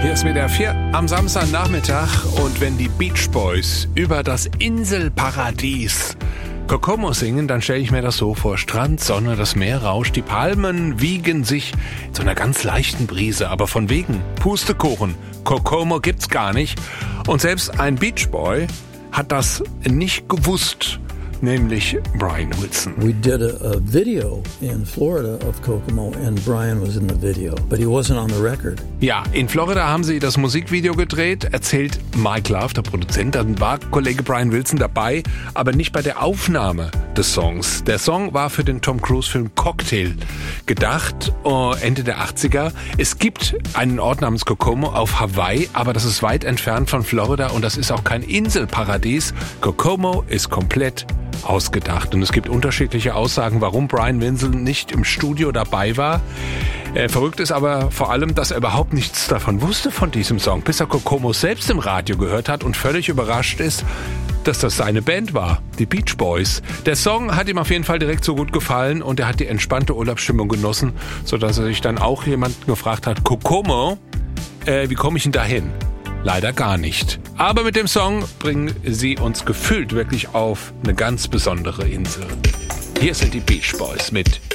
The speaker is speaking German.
Hier ist WDR 4 am Samstagnachmittag und wenn die Beach Boys über das Inselparadies Kokomo singen, dann stelle ich mir das so vor. Strand, Sonne, das Meer rauscht, die Palmen wiegen sich in so einer ganz leichten Brise, aber von wegen Pustekuchen, Kokomo gibt's gar nicht. Und selbst ein Beach Boy hat das nicht gewusst, nämlich Brian Wilson. We did a video in Florida of Kokomo and Brian was in the video, but he wasn't on the record. Ja, in Florida haben sie das Musikvideo gedreht, erzählt Mike Love, der Produzent. Dann war Kollege Brian Wilson dabei, aber nicht bei der Aufnahme des Songs. Der Song war für den Tom Cruise-Film Cocktail gedacht, Ende der 80er. Es gibt einen Ort namens Kokomo auf Hawaii, aber das ist weit entfernt von Florida und das ist auch kein Inselparadies. Kokomo ist komplett ausgedacht. Und es gibt unterschiedliche Aussagen, warum Brian Wilson nicht im Studio dabei war. Verrückt ist aber vor allem, dass er überhaupt nichts davon wusste von diesem Song, bis er Kokomo selbst im Radio gehört hat und völlig überrascht ist, dass das seine Band war, die Beach Boys. Der Song hat ihm auf jeden Fall direkt so gut gefallen und er hat die entspannte Urlaubsstimmung genossen, sodass er sich dann auch jemanden gefragt hat, Kokomo, wie komme ich denn da hin? Leider gar nicht. Aber mit dem Song bringen sie uns gefühlt wirklich auf eine ganz besondere Insel. Hier sind die Beach Boys mit